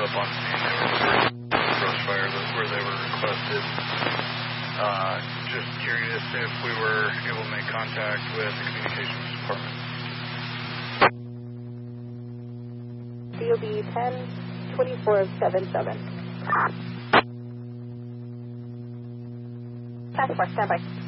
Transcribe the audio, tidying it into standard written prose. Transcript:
up on scene. They were brush fire where they were requested. Just curious if we were able to make contact with the communications department. DOB 10-2477. Task force, stand by.